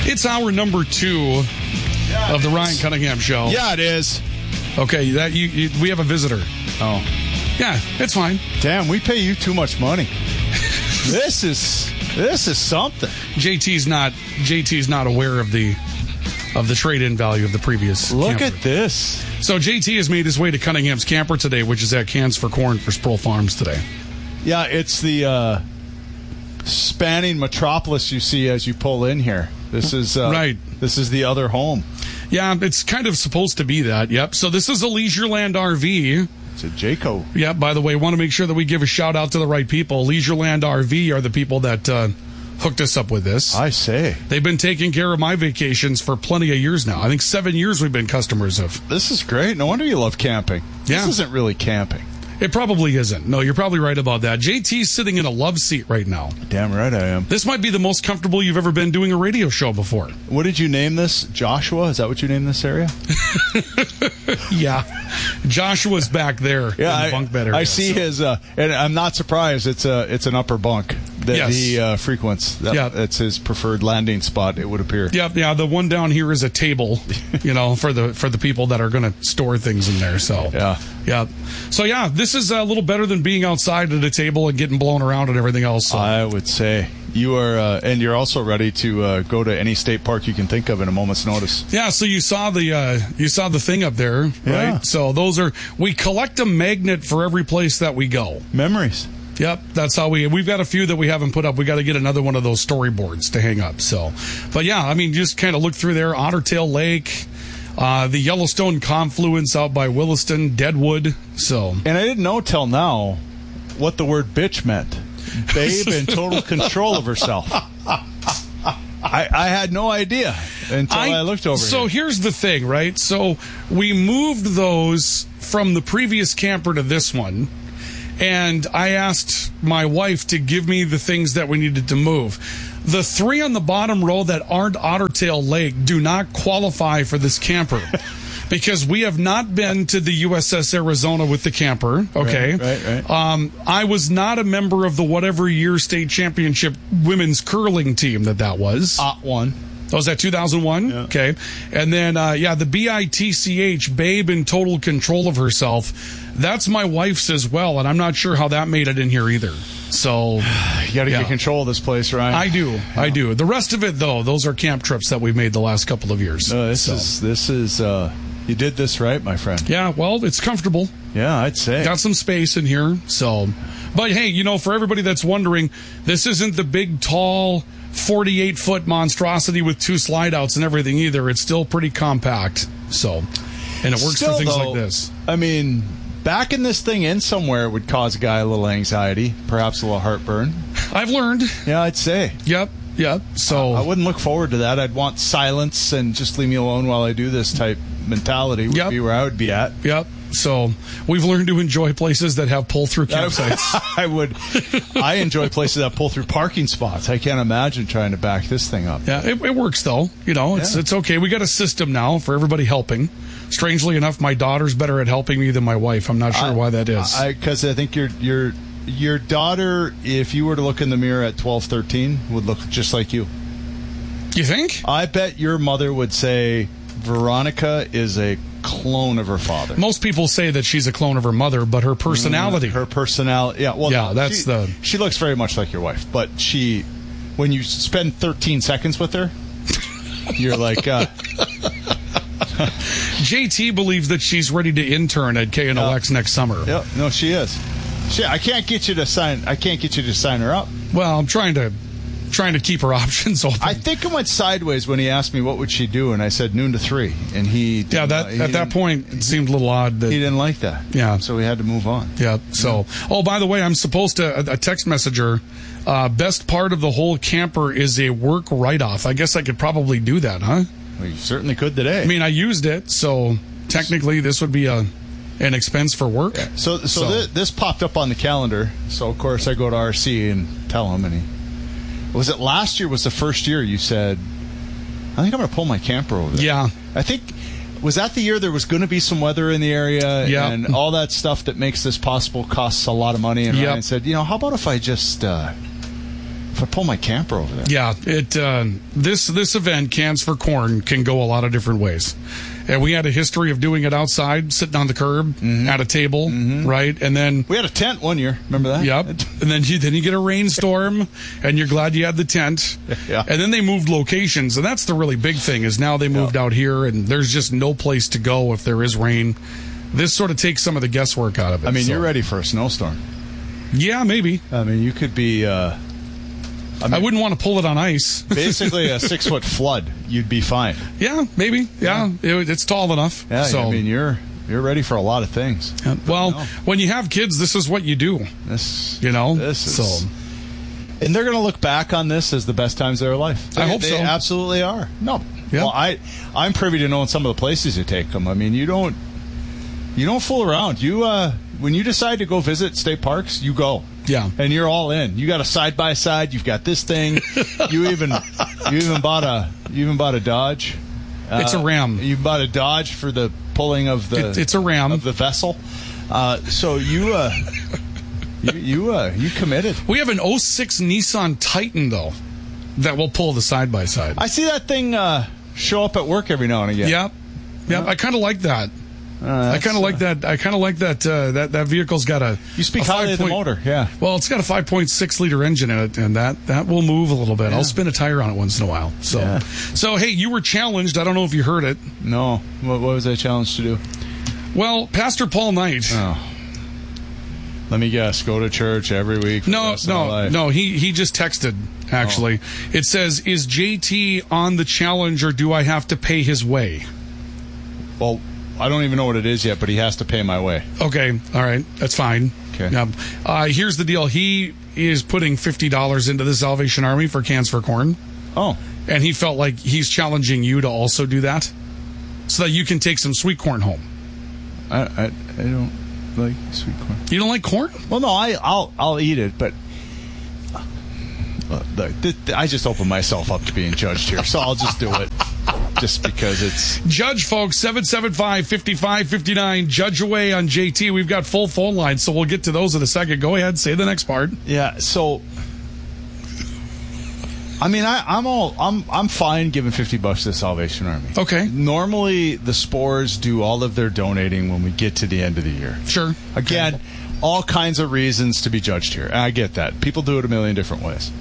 It's hour number 2 of the Ryan Cunningham Show. Yeah, it is. Okay, that we have a visitor. Oh. Yeah, it's fine. Damn, we pay you too much money. This is something. JT's not aware of the trade-in value of the previous Look camper. at this. So JT has made his way to Cunningham's camper today, which is at Cans for Corn for Sproul Farms today. Yeah, it's the spanning metropolis you see as you pull in here. This is right. This is the other home. Yeah, it's kind of supposed to be that. Yep. So this is a Leisureland RV. It's a Jayco. Yeah, by the way, want to make sure that we give a shout out to the right people. Leisureland RV are the people that hooked us up with this. I say. They've been taking care of my vacations for plenty of years now. I think 7 years we've been customers of. This is great. No wonder you love camping. Yeah. This isn't really camping. It probably isn't. No, you're probably right about that. JT's sitting in a love seat right now. Damn right I am. This might be the most comfortable you've ever been doing a radio show before. What did you name this? Joshua? Is that what you named this area? Yeah. Joshua's back there in the bunk bed area. I see his, and I'm not surprised. It's an upper bunk that Yes. he frequents. That's his preferred landing spot, it would appear. Yeah. The one down here is a table, for the people that are going to store things in there. So yeah. So this is a little better than being outside at a table and getting blown around and everything else. So. I would say you are, and you're also ready to go to any state park you can think of in a moment's notice. Yeah. So you saw the thing up there, right? Yeah. So we collect a magnet for every place that we go. Memories. Yep, that's how we've got a few that we haven't put up. We got to get another one of those storyboards to hang up. So, but yeah, I mean, just kind of look through there. Ottertail Lake, the Yellowstone confluence out by Williston, Deadwood. So, and I didn't know till now what the word bitch meant. Babe in total control of herself. I had no idea until I looked over. So here's the thing, right? So we moved those from the previous camper to this one. And I asked my wife to give me the things that we needed to move. The 3 on the bottom row that aren't Ottertail Lake do not qualify for this camper because we have not been to the USS Arizona with the camper. Okay. Right. I was not a member of the whatever year state championship women's curling team that was. One. Oh, was that 2001? Yeah. Okay. And then, the BITCH, Babe in Total Control of Herself, that's my wife's as well, and I'm not sure how that made it in here either. So you got to get control of this place, Ryan. I do. The rest of it, though, those are camp trips that we've made the last couple of years. No, this is you did this right, my friend. Yeah, well, it's comfortable. Yeah, I'd say. Got some space in here, so. But, hey, for everybody that's wondering, this isn't the big, tall 48-foot monstrosity with 2 slide outs and everything either. It's still pretty compact. So, and it works for things like this. I mean, backing this thing in somewhere would cause a guy a little anxiety, perhaps a little heartburn. I've learned. Yeah, I'd say. Yep. So I wouldn't look forward to that. I'd want silence and just leave me alone while I do this type mentality would be where I would be at. Yep. So we've learned to enjoy places that have pull-through campsites. I enjoy places that pull through parking spots. I can't imagine trying to back this thing up. Yeah, it works though. It's okay. We got a system now for everybody helping. Strangely enough, my daughter's better at helping me than my wife. I'm not sure why that is. Because I think your daughter, if you were to look in the mirror at 12, 13, would look just like you. You think? I bet your mother would say Veronica is a clone of her father. Most people say that she's a clone of her mother, but her personality. Yeah, well, yeah, she looks very much like your wife, but when you spend 13 seconds with her, you're like... JT believes that she's ready to intern at KNLX next summer. Yep, no, she is. I can't get you to sign her up. Well, I'm trying to keep her options open. I think it went sideways when he asked me what would she do, and I said noon to 3, and he at that point it seemed a little odd that he didn't like that. Yeah, so we had to move on. Yeah. So, by the way, I'm supposed to a text messenger. Best part of the whole camper is a work write-off. I guess I could probably do that, huh? Well, you certainly could today. I mean, I used it, so technically this would be an expense for work. Yeah. So this popped up on the calendar. So of course I go to RC and tell him, and was it last year was the first year you said, I think I'm going to pull my camper over there. Yeah. I think, was that the year there was going to be some weather in the area and all that stuff that makes this possible costs a lot of money? And Ryan said, how about if I just if I pull my camper over there? Yeah, this event, Cans for Corn, can go a lot of different ways. And we had a history of doing it outside, sitting on the curb at a table, right? And then We had a tent one year. Remember that? Yep. And then you get a rainstorm, and you're glad you had the tent. Yeah. And then they moved locations, and that's the really big thing is now they moved out here, and there's just no place to go if there is rain. This sort of takes some of the guesswork out of it. I mean, so. you're ready for a snowstorm. Yeah, maybe. I mean, you could be... I wouldn't want to pull it on ice. basically a 6-foot flood. You'd be fine. Yeah, maybe. Yeah, it's tall enough. Yeah, so. I mean, you're ready for a lot of things. Well, when you have kids, this is what you do. This is... So. And they're going to look back on this as the best times of their life. I hope so. They absolutely are. No. Yeah. Well, I'm privy to knowing some of the places you take them. I mean, you don't fool around. You when you decide to go visit state parks, you go. Yeah. And you're all in. You got a side-by-side. You've got this thing. you even bought a Dodge. It's a Ram. You bought a Dodge for the pulling of the. It's a Ram of the vessel. So you committed. We have an 06 Nissan Titan though that will pull the side by side. I see that thing show up at work every now and again. Yep. I kind of like that. I kind of like that. I kind of like that. That vehicle's got a. You speak highly of the motor, yeah. Well, it's got a 5.6 liter engine in it, and that will move a little bit. Yeah. I'll spin a tire on it once in a while. So hey, you were challenged. I don't know if you heard it. No. What was I challenged to do? Well, Pastor Paul Knight. Oh. Let me guess. Go to church every week. No. He just texted. Actually, It says, "Is JT on the challenge, or do I have to pay his way?" Well, I don't even know what it is yet, but he has to pay my way. Okay, all right, that's fine. Okay. Here's the deal. He is putting $50 into the Salvation Army for Cans for Corn. Oh. And he felt like he's challenging you to also do that, so that you can take some sweet corn home. I don't like sweet corn. You don't like corn? Well, no, I'll eat it, but I just opened myself up to being judged here, so I'll just do it. Just because it's... Judge, folks, 775-5559. Judge away on JT. We've got full phone lines, so we'll get to those in a second. Go ahead, say the next part. Yeah, so... I mean, I'm fine giving $50 to the Salvation Army. Okay. Normally, the Spores do all of their donating when we get to the end of the year. Sure. Again, all kinds of reasons to be judged here. I get that. People do it a million different ways.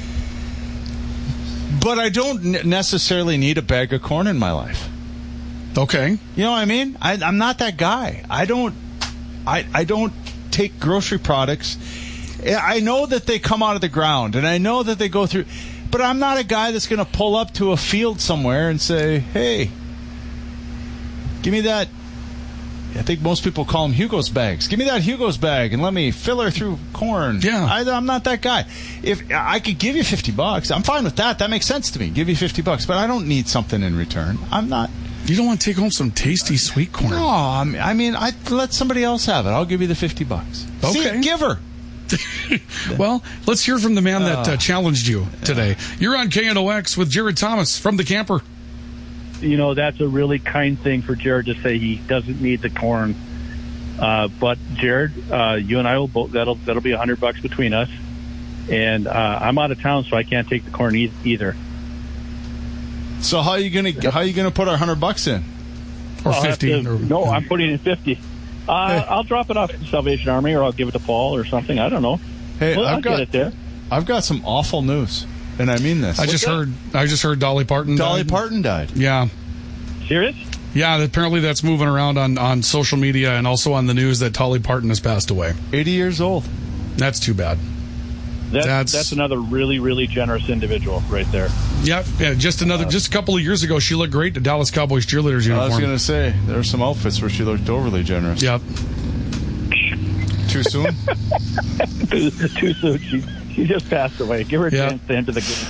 But I don't necessarily need a bag of corn in my life. Okay. You know what I mean? I'm not that guy. I don't take grocery products. I know that they come out of the ground, and I know that they go through... But I'm not a guy that's going to pull up to a field somewhere and say, hey, give me that... I think most people call them Hugo's bags. Give me that Hugo's bag and let me fill her through corn. Yeah. I'm not that guy. If I could give you $50, I'm fine with that. That makes sense to me. Give you $50, but I don't need something in return. I'm not. You don't want to take home some tasty sweet corn? No, I mean, I let somebody else have it. I'll give you the $50. Okay. See, give her. Well, let's hear from the man that challenged you today. You're on KNOX with Jared Thomas from the Camper. You know, that's a really kind thing for Jared to say he doesn't need the corn. But Jared, you and I will both, that'll be $100 between us. And I'm out of town, so I can't take the corn either. So how are you gonna put our $100 in? Or 50? No, I'm putting in 50. I'll drop it off at the Salvation Army, or I'll give it to Paul or something. I don't know. Hey, I'll get it there. I've got some awful news. And I mean this. I just heard Dolly Parton died. Yeah. Serious? Yeah, apparently that's moving around on social media and also on the news that Dolly Parton has passed away. 80 years old. That's too bad. That's another really, really generous individual right there. Yeah. Just a couple of years ago, she looked great in the Dallas Cowboys cheerleaders uniform. I was going to say, there were some outfits where she looked overly generous. Yep. Too soon? Too soon. She just passed away. Give her a chance to enter the game.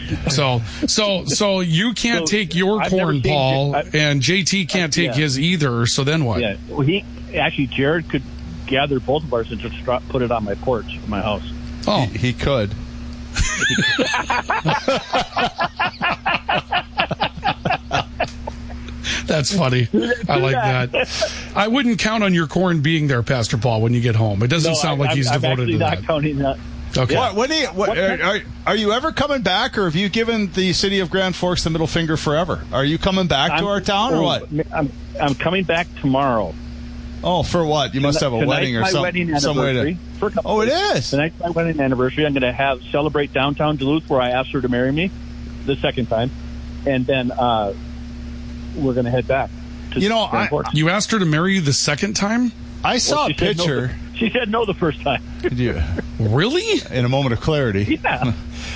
So you can't take your corn, Paul, and JT can't take his either. So then what? Yeah. Well, Jared could gather both of ours and just put it on my porch of my house. Oh, he could. That's funny. I like that. I wouldn't count on your corn being there, Pastor Paul, when you get home. It doesn't sound like he's devoted to that. I'm actually not counting that. Okay. Are you ever coming back, or have you given the city of Grand Forks the middle finger forever? Are you coming back to our town, or what? I'm coming back tomorrow. Oh, for what? You must have a wedding or something. Some way to. Oh, it is. Tonight's my wedding anniversary. I'm going to celebrate downtown Duluth, where I asked her to marry me the second time, and then we're going to head back. You asked her to marry you the second time? I saw a picture. She said no the first time. Did you? Really? In a moment of clarity. Yeah.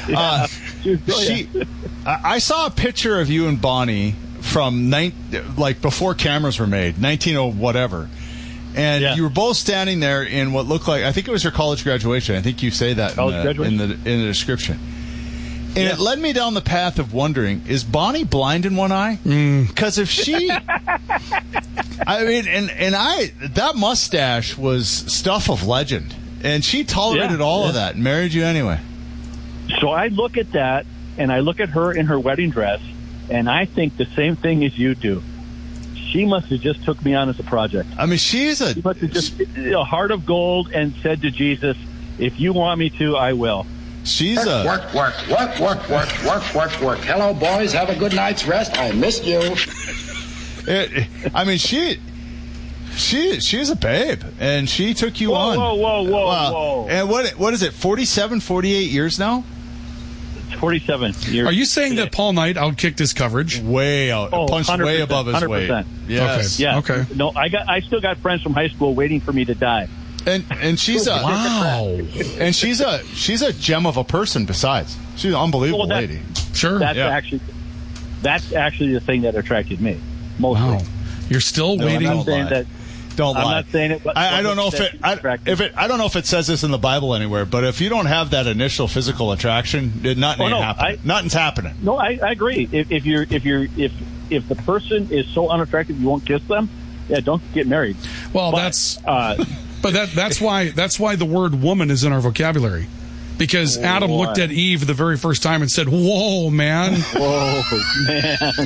I saw a picture of you and Bonnie from before cameras were made, 1900 whatever. And you were both standing there in what looked like, I think it was your college graduation. I think you say that in the description. And it led me down the path of wondering, is Bonnie blind in one eye? Because if she, I mean, that mustache was stuff of legend. And she tolerated all of that and married you anyway. So I look at that, and I look at her in her wedding dress, and I think the same thing as you do. She must have just took me on as a project. I mean, she must have just a heart of gold and said to Jesus, if you want me to, I will. She's work. Hello, boys. Have a good night's rest. I missed you. She's a babe, and she took you on. Whoa. And what is it, 47, 48 years now? 47 years. Are you saying that Paul Knight outkicked his coverage? Way out. Punched way above his 100%. Weight. Yes. Okay. No, I still got friends from high school waiting for me to die. And she's and she's a gem of a person besides. She's an unbelievable lady. Sure. That's actually the thing that attracted me mostly. Wow. You're still waiting. I'm not saying that. Don't lie. I'm not saying it. I don't know I don't know if it says this in the Bible anywhere, but if you don't have that initial physical attraction, nothing's happening. No, I agree. If the person is so unattractive you won't kiss them, don't get married. Well, that's why the word woman is in our vocabulary. Because Adam looked at Eve the very first time and said, "Whoa, man." Whoa, man.